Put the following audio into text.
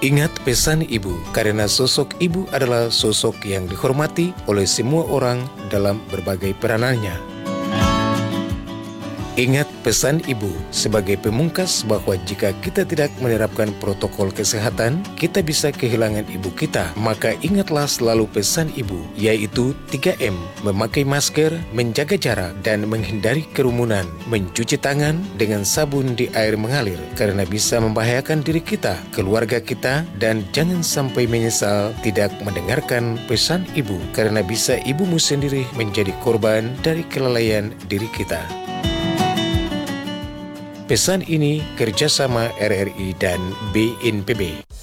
Ingat pesan ibu, karena sosok ibu adalah sosok yang dihormati oleh semua orang dalam berbagai peranannya. Ingat pesan ibu sebagai pemungkas bahwa jika kita tidak menerapkan protokol kesehatan, kita bisa kehilangan ibu kita. Maka ingatlah selalu pesan ibu, yaitu 3M, memakai masker, menjaga jarak, dan menghindari kerumunan, mencuci tangan dengan sabun di air mengalir, karena bisa membahayakan diri kita, keluarga kita, dan jangan sampai menyesal tidak mendengarkan pesan ibu, karena bisa ibumu sendiri menjadi korban dari kelalaian diri kita. Pesan ini kerjasama RRI dan BNPB.